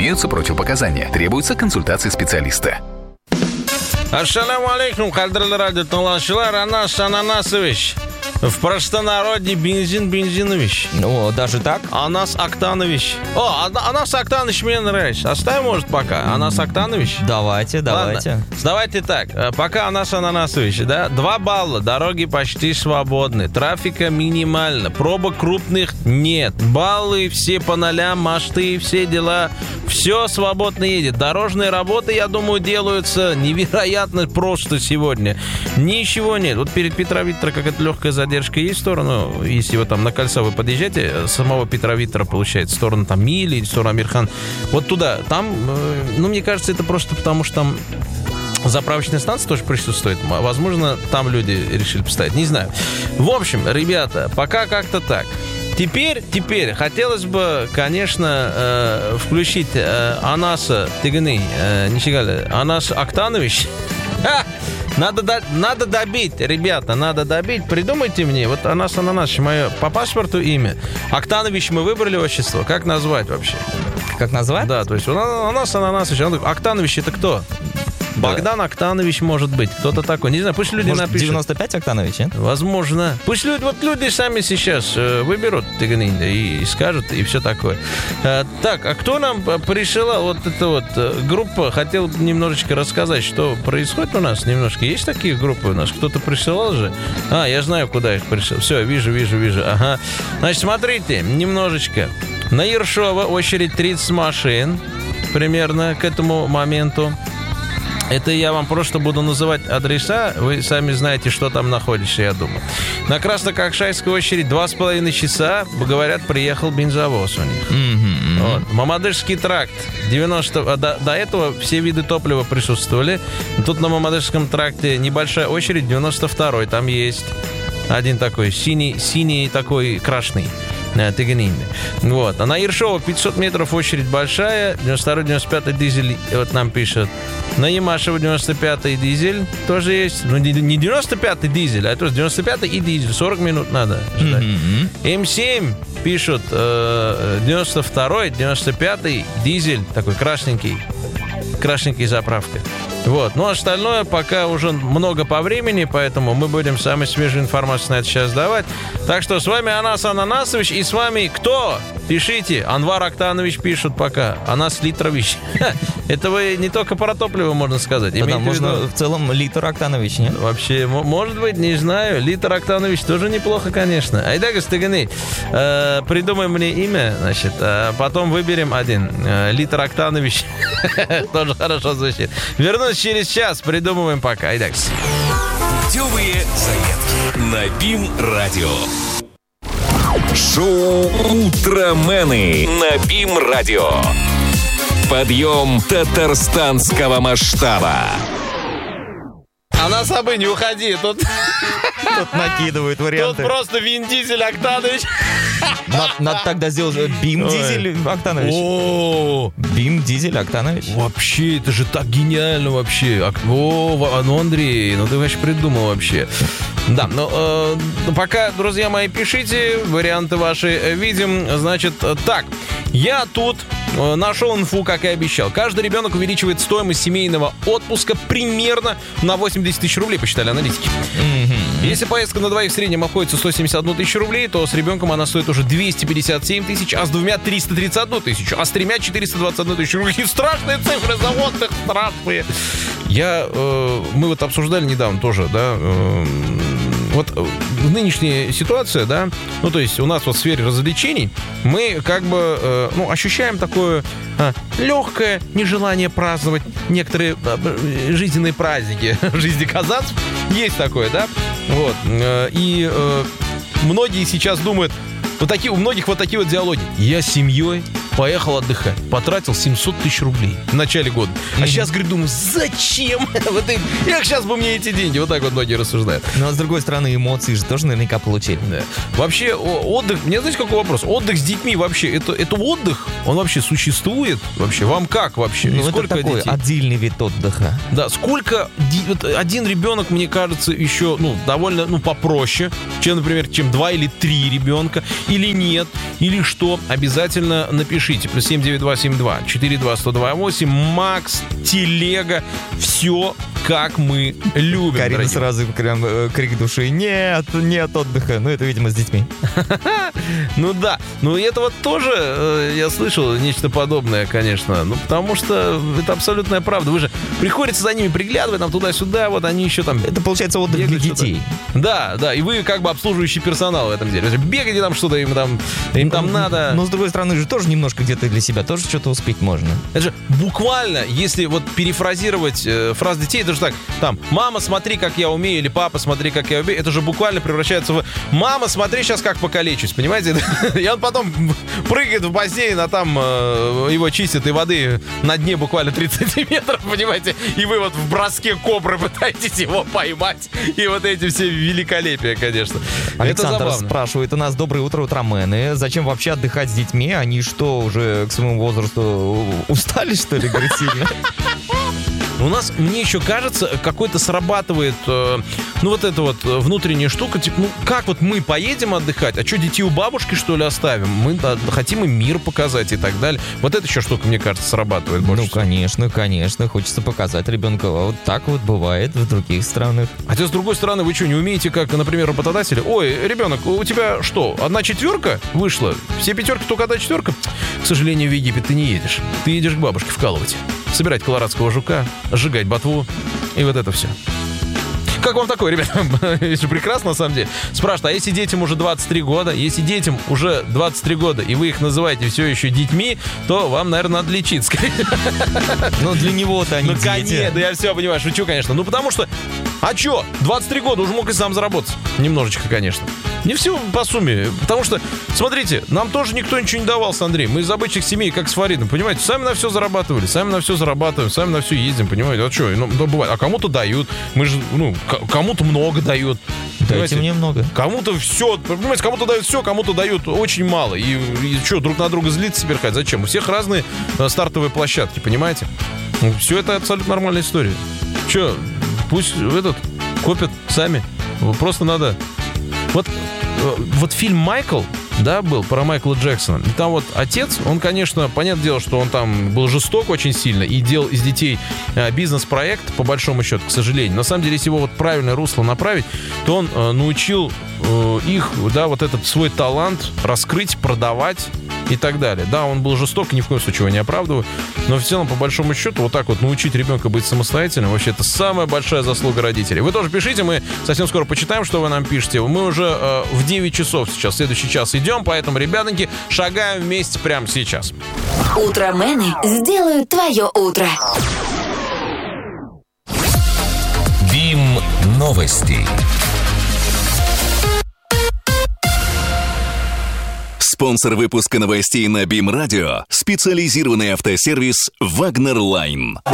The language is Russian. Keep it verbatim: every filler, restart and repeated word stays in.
Имеются противопоказания. Требуется консультация специалиста. Ассаламу алейкум, кадрлы радио талашилар, Анас Ананасович. В простонародье бензин Бензинович. О, даже так? Анас Октанович. О, Анас Октанович мне нравится. Оставь, может, пока. Анас Октанович. Давайте, давайте. Ладно. Давайте так. Пока Анас Ананасович, да? Два балла. Дороги почти свободны. Трафика минимально. Пробок крупных нет. Баллы все по нолям, мосты, все дела. Все свободно едет. Дорожные работы, я думаю, делаются невероятно просто сегодня. Ничего нет. Вот перед Петровиттера какая-то легкая задержка есть в сторону, если вы там на кольца вы подъезжаете, самого Петровиттера, получается, в сторону там Мили, в сторону Амирхан. Вот туда. Там, ну, мне кажется, это просто потому, что там заправочная станция тоже присутствует. Возможно, там люди решили поставить. Не знаю. В общем, ребята, пока как-то так. Теперь, теперь хотелось бы, конечно, э, включить э, Анаса Тыгыны, э, нифига, Анас Октанович. Надо, до, надо добить, ребята, надо добить. Придумайте мне, вот Анас Ананасович, мое по паспорту имя. Октанович мы выбрали отчество. Как назвать вообще? Как назвать? Да, то есть Анас Ананасович. Октанович это кто? Богдан Октанович, может быть. Кто-то такой. Не знаю, пусть люди может, напишут. девяносто пять Октанович, нет? Возможно. Пусть люди, вот люди сами сейчас э, выберут и, и скажут, и все такое. А, так, а кто нам пришла вот эта вот группа? Хотел немножечко рассказать, что происходит у нас немножко. Есть такие группы у нас? Кто-то присылал же? А, я знаю, куда их пришел. Все, вижу, вижу, вижу. Ага. Значит, смотрите, немножечко. На Ершова очередь тридцать машин примерно к этому моменту. Это я вам просто буду называть адреса. Вы сами знаете, что там находится, я думаю. На Краснококшайской очередь два с половиной часа, говорят, приехал бензовоз у них. Mm-hmm. Вот. Мамадышский тракт. девяносто... До, до этого все виды топлива присутствовали. Тут на Мамадышском тракте небольшая очередь, девяносто второй. Там есть один такой синий, синий такой крашеный. Вот. А на Ершова пятьсот метров очередь большая. девяносто второй, девяносто пятый дизель, вот нам пишут. На Ямашева девяносто пятый дизель тоже есть. Ну, не девяносто пятый дизель, а тоже девяносто пятый и дизель. сорок минут надо ждать. Mm-hmm. эм семь пишут э, девяносто второй, девяносто пятый дизель, такой красненький. Красненький заправка. Вот. Ну, остальное пока уже много по времени, поэтому мы будем самую свежую информацию на это сейчас давать. Так что с вами Анас Ананасович, и с вами кто? Пишите. Анвар Октанович пишут пока. Анас Литрович. Это вы не только про топливо, можно сказать. Да, можно в целом Литр Октанович, нет? Вообще, может быть, не знаю. Литр Октанович тоже неплохо, конечно. Айда, Гастыганы, э, придумай мне имя, значит, а потом выберем один. Э, Литр Октанович. Тоже хорошо звучит. Вернусь через час, придумываем пока. Айда. Путевые заметки на БИМ-радио. Шоу «Утромены» на БИМ-радио. Подъем татарстанского масштаба. А на собой не уходи. Тут, тут накидывают варианты. Тут просто Вин Дизель Октанович. Надо, надо тогда сделать Бим Дизель Октанович. О, Бим Дизель Октанович. Вообще, это же так гениально вообще. О, ну, Андрей, ну ты вообще придумал вообще. Да, ну, э, пока, друзья мои, пишите, варианты ваши видим. Значит, так, я тут э, нашел инфу, как и обещал. Каждый ребенок увеличивает стоимость семейного отпуска примерно на восемьдесят тысяч рублей, посчитали аналитики. Mm-hmm. Если поездка на двоих в среднем обходится сто семьдесят одну тысячу рублей, то с ребенком она стоит уже двести пятьдесят семь тысяч, а с двумя триста тридцать одну тысячу, а с тремя четыреста двадцать одну тысячу рублей. Страшные цифры за отдых, страшные. Я, э, мы вот обсуждали недавно тоже, да, э, вот в нынешней ситуации, да, ну, то есть у нас вот в сфере развлечений мы как бы, э, ну, ощущаем такое э, легкое нежелание праздновать некоторые э, жизненные праздники в жизни казанцев. Есть такое, да, вот, э, и э, многие сейчас думают, вот такие, у многих вот такие вот диалоги. Я с семьей поехал отдыхать, потратил семьсот тысяч рублей в начале года. А mm-hmm. сейчас, говорю, думаю, зачем? Вот и, как сейчас бы мне эти деньги? Вот так вот многие рассуждают. Ну, а с другой стороны, эмоции же тоже наверняка получили. Да. Вообще, отдых, мне знаете, какой вопрос? Отдых с детьми вообще, это, это отдых? Он вообще существует? Вообще, вам как вообще? Ну, это такой детей? Отдельный вид отдыха. Да, сколько, один ребенок, мне кажется, еще, ну, довольно, ну, попроще, чем, например, чем два или три ребенка, или нет, или что, обязательно напишите пишите. Плюс семь девять два семь два четыре два сто два восемь. Макс, телега, все как мы любим. Карина дорогие. сразу прям э, крик души. Нет, нет отдыха. Ну, это, видимо, с детьми. Ну да, ну это вот тоже, э, я слышал нечто подобное, конечно. Ну, потому что это абсолютная правда. Вы же приходится за ними приглядывать, там туда-сюда, вот они еще там... Это, получается, отдых для бегают, детей. что-то. Да, да, и вы как бы обслуживающий персонал в этом деле. Бегайте там что-то, им там, им там надо... Но, с другой стороны, же тоже немножко где-то для себя, тоже что-то успеть можно. Это же буквально, если вот перефразировать э, фразу детей, это же так, там, мама, смотри, как я умею, или папа, смотри, как я умею, это же буквально превращается в мама, смотри, сейчас как покалечусь, понимаете? И он потом прыгает в бассейн, а там э, его чистят, и воды на дне буквально тридцать сантиметров, понимаете? И вы вот в броске кобры пытаетесь его поймать, и вот эти все великолепия, конечно. Александр Это забавно. спрашивает у нас: доброе утро, утромены. Зачем вообще отдыхать с детьми? Они что, уже к своему возрасту устали, что ли, говорит, сильно? У нас, мне еще кажется, какой-то срабатывает, э, ну, вот эта вот внутренняя штука, типа, ну, как вот мы поедем отдыхать, а что, детей у бабушки, что ли, оставим? Мы да, хотим им мир показать и так далее. Вот эта еще штука, мне кажется, срабатывает больше Ну, всего. конечно, конечно. Хочется показать ребенку. А вот так вот бывает в других странах. Хотя, с другой стороны, вы что, не умеете, как, например, работодатели? Ой, ребенок, у тебя что, одна четверка вышла? Все пятерки, только одна четверка? К сожалению, в Египет ты не едешь. Ты едешь к бабушке вкалывать, собирать колорадского жука, сжигать ботву и вот это все. Как вам такое, ребята? Это же прекрасно, на самом деле. Спрашивают, а если детям уже двадцать три года, если детям уже двадцать три года, и вы их называете все еще детьми, то вам, наверное, надо лечиться. Ну, для него-то они Ну, дети. конечно, да я все понимаю, шучу, конечно. Ну, потому что, а чё, двадцать три года уже мог и сам заработать. Немножечко, конечно. Не все по сумме. Потому что, смотрите, нам тоже никто ничего не давал с Андреем. Мы из обычных семей, как с Фаридом, понимаете? Сами на все зарабатывали, сами на все зарабатываем, сами на все ездим, понимаете? А что, ну, да, бывает. А кому-то дают. Мы же, ну, к- кому-то много дают. Дайте Понимаете? мне много. Кому-то все, понимаете, кому-то дают все, кому-то дают очень мало. И, и что, друг на друга злиться теперь хотят? Зачем? У всех разные э, стартовые площадки, понимаете? Все это абсолютно нормальная история. Че, пусть этот копят сами. Просто надо... Вот, э, вот фильм «Майкл», да, был про Майкла Джексона. И там вот отец, он, конечно, понятное дело, что он там был жесток очень сильно и делал из детей э, бизнес-проект, по большому счету, к сожалению. На самом деле, если его вот правильное русло направить, то он э, научил э, их, да, вот этот свой талант раскрыть, продавать и так далее. Да, он был жесток, ни в коем случае его не оправдываю, но в целом, по большому счету, вот так вот научить ребенка быть самостоятельным, вообще, это самая большая заслуга родителей. Вы тоже пишите, мы совсем скоро почитаем, что вы нам пишете. Мы уже э, в девять часов сейчас, в следующий час идем, поэтому, ребятоньки, шагаем вместе прямо сейчас. Утромены сделают твое утро. БИМ новости. Спонсор выпуска новостей на БИМ Радио — специализированный автосервис «Вагнер Лайн».